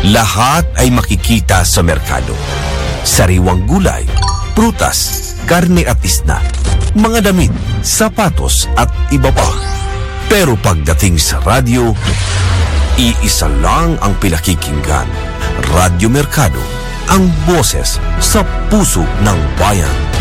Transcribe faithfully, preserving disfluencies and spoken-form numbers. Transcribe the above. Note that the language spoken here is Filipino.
Lahat ay makikita sa merkado. Sariwang gulay, prutas, karne at isda, mga damit, sapatos at iba pa. Pero pagdating sa radyo, iisa lang ang pinakikinggan. Radyo Mercado, ang boses sa puso ng bayan.